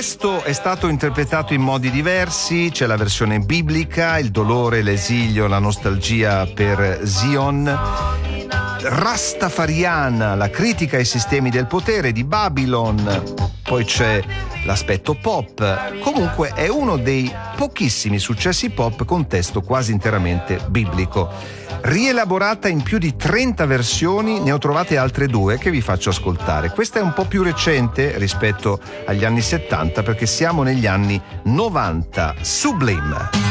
testo è stato interpretato in modi diversi, c'è la versione biblica, il dolore, l'esilio, la nostalgia per Zion, rastafariana, la critica ai sistemi del potere di Babylon, poi c'è l'aspetto pop. Comunque è uno dei pochissimi successi pop con testo quasi interamente biblico. Rielaborata in più di 30 versioni, ne ho trovate altre 2 che vi faccio ascoltare. Questa è un po' più recente rispetto agli anni 70 perché siamo negli anni 90. Sublime.